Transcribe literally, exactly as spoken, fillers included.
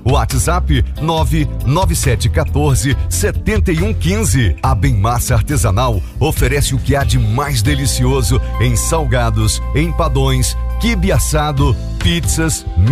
WhatsApp nove nove sete um quatro sete um um cinco. A Bem-Massa Artesanal oferece o que há de mais delicioso em salgados, empadões, quibe assado, pizzas,